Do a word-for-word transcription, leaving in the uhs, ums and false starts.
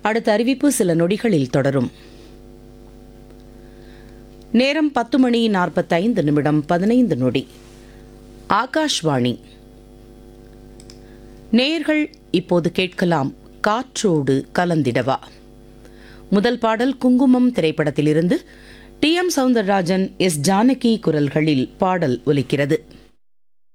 அடுத்த அறிவிப்பு சில நொடிகளில் தொடரும். நேரம் பத்து மணி நாற்பத்தைந்து நிமிடம் பதினைந்து நொடி. ஆகாஷ்வாணி. நேயர்கள் இப்போது கேட்கலாம் காற்றோடு கலந்திடவா. முதல் பாடல் குங்குமம் திரைப்படத்திலிருந்து D M Soundararajan, S Janaki குரல்களில் பாடல் ஒலிக்கிறது.